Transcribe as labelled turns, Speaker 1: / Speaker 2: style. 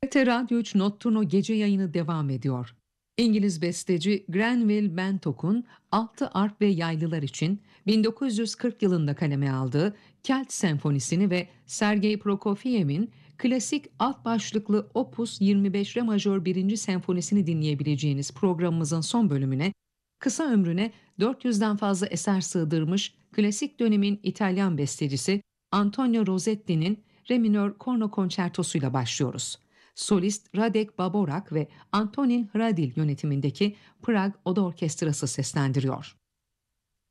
Speaker 1: TRT Radyo 3 Notturno gece yayını devam ediyor. İngiliz besteci Granville Bantock'un altı arp ve yaylılar için 1940 yılında kaleme aldığı Kelt Senfonisini ve Sergei Prokofiev'in klasik alt başlıklı Opus 25 Re majör 1. senfonisini dinleyebileceğiniz programımızın son bölümüne kısa ömrüne 400'den fazla eser sığdırmış klasik dönemin İtalyan bestecisi Antonio Rosetti'nin Re minör korno konçertosuyla başlıyoruz. Solist Radek Baborak ve Antonin Hradil yönetimindeki Prag Oda Orkestrası seslendiriyor.